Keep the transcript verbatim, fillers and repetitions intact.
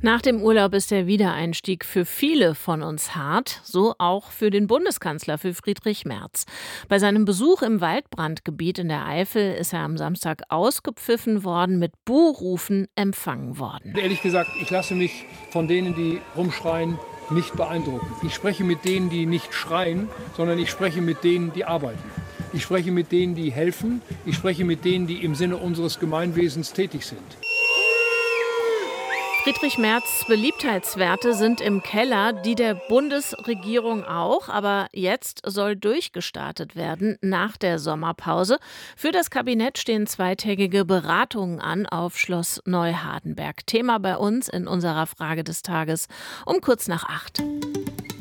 Nach dem Urlaub ist der Wiedereinstieg für viele von uns hart, so auch für den Bundeskanzler, für Friedrich Merz. Bei seinem Besuch im Waldbrandgebiet in der Eifel ist er am Samstag ausgepfiffen worden, mit Buhrufen empfangen worden. Ehrlich gesagt, ich lasse mich von denen, die rumschreien, nicht beeindrucken. Ich spreche mit denen, die nicht schreien, sondern ich spreche mit denen, die arbeiten. Ich spreche mit denen, die helfen. Ich spreche mit denen, die im Sinne unseres Gemeinwesens tätig sind. Friedrich Merz' Beliebtheitswerte sind im Keller, die der Bundesregierung auch. Aber jetzt soll durchgestartet werden nach der Sommerpause. Für das Kabinett stehen zweitägige Beratungen an auf Schloss Neuhardenberg. Thema bei uns in unserer Frage des Tages um kurz nach acht.